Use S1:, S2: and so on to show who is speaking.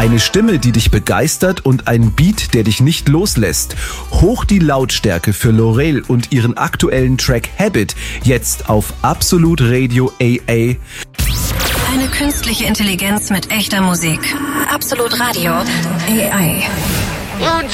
S1: Eine Stimme, die dich begeistert und ein Beat, der dich nicht loslässt. Hoch die Lautstärke für Lorel und ihren aktuellen Track Habit, jetzt auf Absolut Radio AA.
S2: Eine künstliche Intelligenz mit echter Musik. Absolut Radio AI.